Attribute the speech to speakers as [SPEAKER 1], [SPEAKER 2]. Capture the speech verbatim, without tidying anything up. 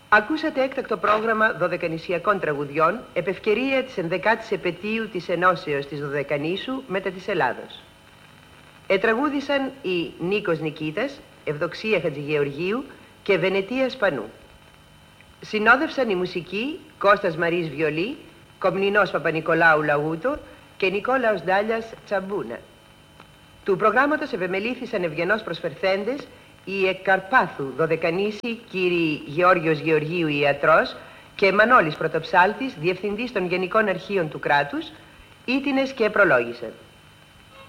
[SPEAKER 1] Ακούσατε έκτακτο πρόγραμμα δωδεκανησιακών τραγουδιών επ' ευκαιρία της ενδεκάτης επετείου της ενώσεως της Δωδεκανήσου μετά της Ελλάδος. Ετραγούδησαν οι Νίκος Νικήτας, Ευδοξία Χατζηγεωργίου και Βενετία Σπανού. Συνόδευσαν η μουσική Κώστας Μαρής Βιολί, Κομνηνός Παπα-Νικολάου Λαούτο και Νικόλαος Ντάλιας Τσαμπούνα. Του προγράμματος επεμελήθησαν ευγενώς προσφερθέντες οι εκ Καρπάθου Δωδεκανήσι κύριοι Γεώργιος Γεωργίου Ιατρός και Μανώλης Πρωτοψάλτης, Διευθυντής των Γενικών Αρχείων του Κράτους, ήτινες και προλόγησαν.